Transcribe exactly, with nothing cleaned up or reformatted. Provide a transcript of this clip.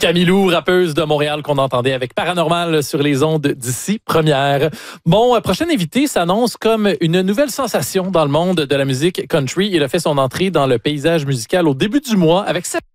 Camilou, rappeuse de Montréal qu'on entendait avec Paranormal sur les ondes d'ici première. Mon prochain invité s'annonce comme une nouvelle sensation dans le monde de la musique country. Il a fait son entrée dans le paysage musical au début du mois avec cette